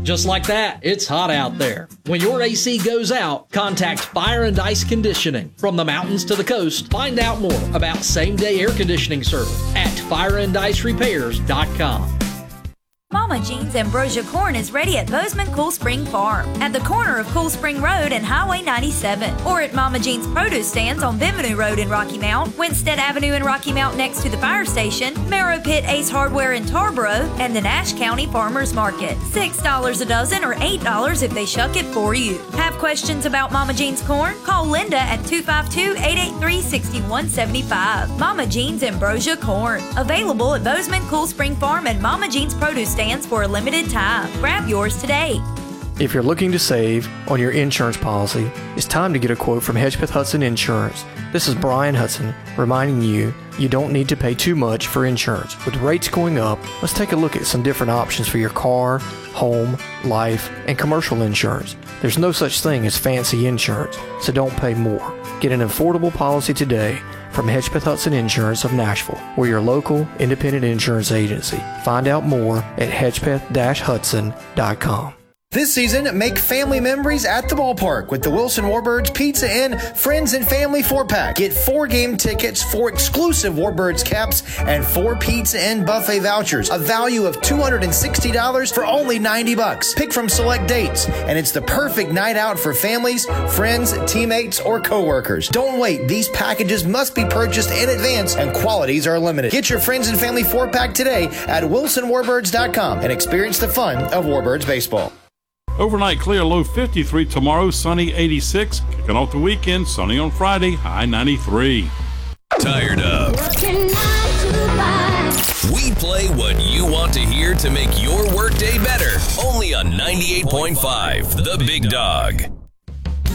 Just like that, it's hot out there. When your AC goes out, contact Fire and Ice Conditioning. From the mountains to the coast, find out more about same-day air conditioning service at fireandIceRepairs.com. Mama Jean's Ambrosia Corn is ready at Bozeman Cool Spring Farm at the corner of Cool Spring Road and Highway 97, or at Mama Jean's produce stands on Bienvenue Road in Rocky Mount, Winstead Avenue in Rocky Mount next to the fire station, Marrow Pit Ace Hardware in Tarboro, and the Nash County Farmers Market. $6 a dozen or $8 if they shuck it for you. Have questions about Mama Jean's corn? Call Linda at 252-883-6175. Mama Jean's Ambrosia Corn. Available at Bozeman Cool Spring Farm and Mama Jean's produce stands for a limited time. Grab yours today. If you're looking to save on your insurance policy, it's time to get a quote from Hedgepeth Hudson Insurance. This is Brian Hudson reminding you don't need to pay too much for insurance. With rates going up, let's take a look at some different options for your car, home, life, and commercial insurance. There's no such thing as fancy insurance, so don't pay more. Get an affordable policy today from Hedgepeth Hudson Insurance of Nashville. We're your local independent insurance agency. Find out more at hedgepeth-hudson.com. This season, make family memories at the ballpark with the Wilson Warbirds Pizza Inn Friends and Family 4-pack. Get 4 game tickets, 4 exclusive Warbirds caps, and 4 Pizza Inn buffet vouchers, a value of $260 for only $90. Pick from select dates, and it's the perfect night out for families, friends, teammates, or coworkers. Don't wait. These packages must be purchased in advance, and quantities are limited. Get your Friends and Family 4-pack today at wilsonwarbirds.com and experience the fun of Warbirds baseball. Overnight clear, low 53 tomorrow, sunny 86. Kicking off the weekend, sunny on Friday, high 93. Tired of? We play what you want to hear to make your workday better. Only on 98.5, The Big Dog.